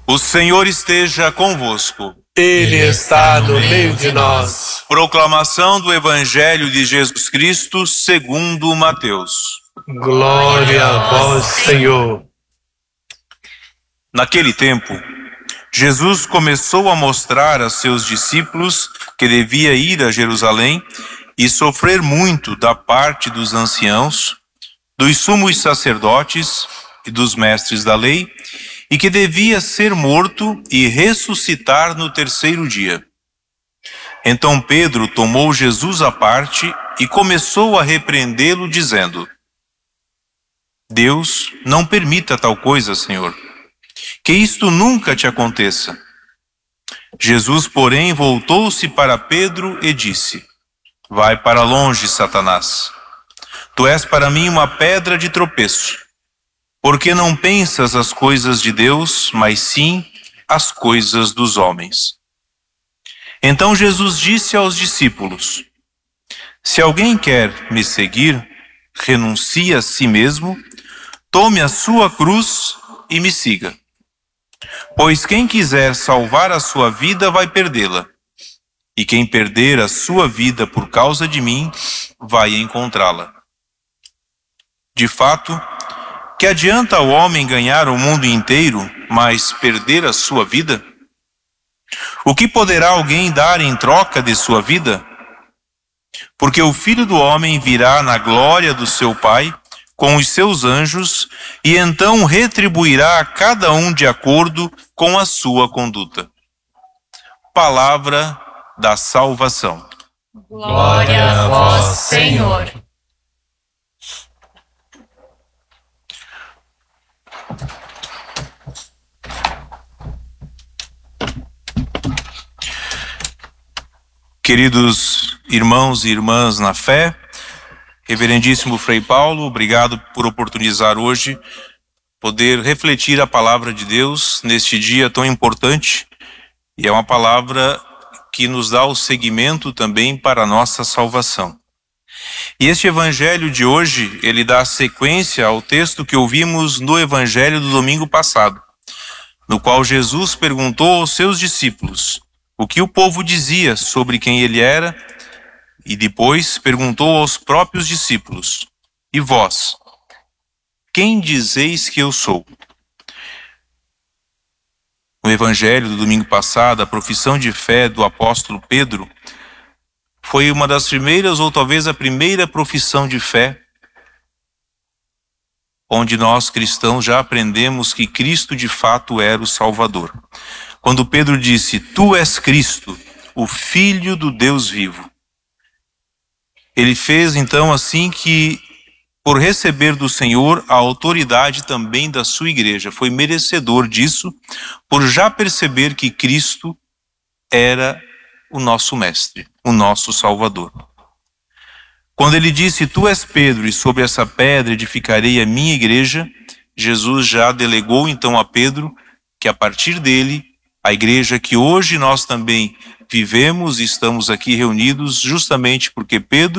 O Senhor esteja convosco. Ele está no meio de nós. Proclamação do Evangelho de Jesus Cristo segundo Mateus. Glória a vós, Senhor. Naquele tempo, Jesus começou a mostrar a seus discípulos que devia ir a Jerusalém e sofrer muito da parte dos anciãos, dos sumos sacerdotes e dos mestres da lei, e que devia ser morto e ressuscitar no terceiro dia. Então Pedro tomou Jesus à parte e começou a repreendê-lo, dizendo: Deus não permita tal coisa, Senhor, que isto nunca te aconteça. Jesus, porém, voltou-se para Pedro e disse: Vai para longe, Satanás. Tu és para mim uma pedra de tropeço, porque não pensas as coisas de Deus, mas sim as coisas dos homens. Então Jesus disse aos discípulos: Se alguém quer me seguir, renuncie a si mesmo, tome a sua cruz e me siga. Pois quem quiser salvar a sua vida vai perdê-la, e quem perder a sua vida por causa de mim vai encontrá-la. De fato, que adianta ao homem ganhar o mundo inteiro, mas perder a sua vida? O que poderá alguém dar em troca de sua vida? Porque o Filho do Homem virá na glória do seu Pai com os seus anjos e então retribuirá a cada um de acordo com a sua conduta. Palavra da salvação. Glória a vós, Senhor. Queridos irmãos e irmãs na fé, Reverendíssimo Frei Paulo, obrigado por oportunizar hoje poder refletir a palavra de Deus neste dia tão importante, e é uma palavra que nos dá o seguimento também para a nossa salvação. E este evangelho de hoje, ele dá sequência ao texto que ouvimos no evangelho do domingo passado, no qual Jesus perguntou aos seus discípulos o que o povo dizia sobre quem ele era, e depois perguntou aos próprios discípulos: E vós, quem dizeis que eu sou? No evangelho do domingo passado, a profissão de fé do apóstolo Pedro foi uma das primeiras, ou talvez a primeira profissão de fé, onde nós cristãos já aprendemos que Cristo de fato era o Salvador. Quando Pedro disse: Tu és Cristo, o Filho do Deus vivo. Ele fez então assim que, por receber do Senhor a autoridade também da sua igreja, foi merecedor disso, por já perceber que Cristo era o nosso mestre, o nosso Salvador. Quando ele disse: Tu és Pedro, e sobre essa pedra edificarei a minha igreja, Jesus já delegou então a Pedro que a partir dele, a igreja que hoje nós também vivemos e estamos aqui reunidos, justamente porque Pedro